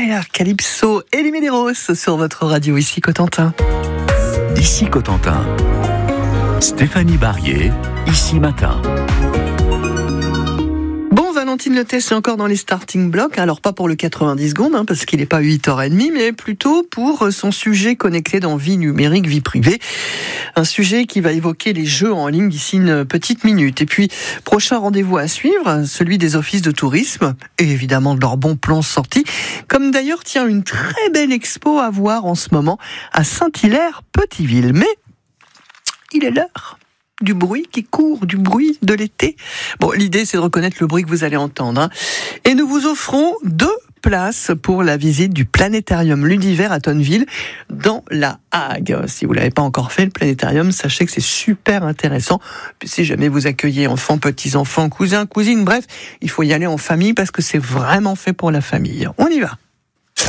Tyler Calypso et les Medeiros sur votre radio, ici Cotentin. Ici Cotentin. Stéphanie Barrier, ici Matin. Bon, Valentine Le Test est encore dans les starting blocks, alors pas pour le 90 secondes, parce qu'il n'est pas 8h30, mais plutôt pour son sujet connecté dans vie numérique, vie privée. Un sujet qui va évoquer les jeux en ligne d'ici une petite minute. Et puis, prochain rendez-vous à suivre, celui des offices de tourisme, et évidemment de leurs bons plans sortis, comme d'ailleurs tient une très belle expo à voir en ce moment à Saint-Hilaire-Petitville. Mais il est l'heure du bruit qui court, du bruit de l'été. Bon, l'idée, c'est de reconnaître le bruit que vous allez entendre. Et nous vous offrons 2 places pour la visite du planétarium L'Univers à Tonneville, dans la Hague. Si vous ne l'avez pas encore fait, le planétarium, sachez que c'est super intéressant. Puis si jamais vous accueillez enfants, petits-enfants, cousins, cousines, bref, il faut y aller en famille parce que c'est vraiment fait pour la famille. On y va.